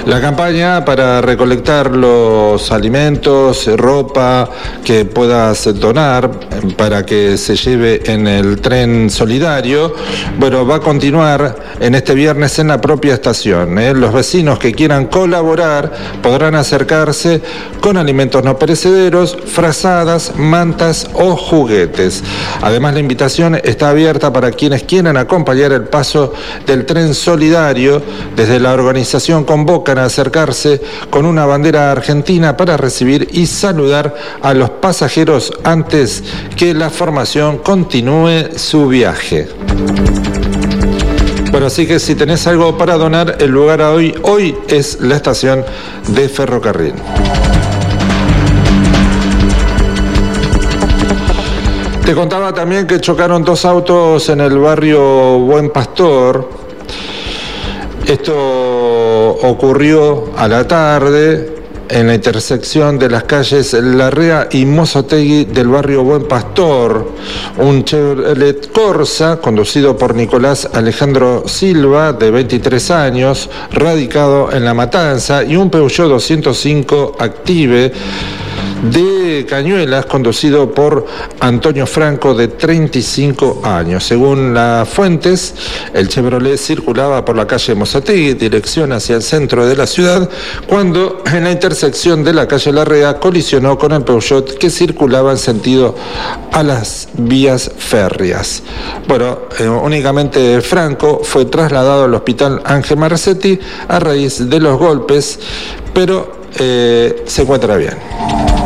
La campaña para recolectar los alimentos, ropa que puedas donar para que se lleve en el tren solidario, bueno, va a continuar en este viernes en la propia estación. Los vecinos que quieran colaborar podrán acercarse con alimentos no perecederos, frazadas, mantas o juguetes. Además, la invitación está abierta para quienes quieran acompañar el paso del tren solidario. Desde la organización convocan a acercarse con una bandera argentina para recibir y saludar a los pasajeros antes que la formación continúe su viaje. Bueno, así que si tenés algo para donar, el lugar hoy es la estación de ferrocarril. Te contaba también que chocaron 2 autos en el barrio Buen Pastor. Esto ocurrió a la tarde en la intersección de las calles Larrea y Mozotegui del barrio Buen Pastor. Un Chevrolet Corsa conducido por Nicolás Alejandro Silva, de 23 años, radicado en La Matanza, y un Peugeot 205 Active de Cañuelas, conducido por Antonio Franco, de 35 años. Según las fuentes, el Chevrolet circulaba por la calle Mozotegui, dirección hacia el centro de la ciudad, cuando en la intersección de la calle Larrea colisionó con el Peugeot que circulaba en sentido a las vías férreas. Bueno, únicamente Franco fue trasladado al hospital Ángel Marcetti a raíz de los golpes, pero se encuentra bien.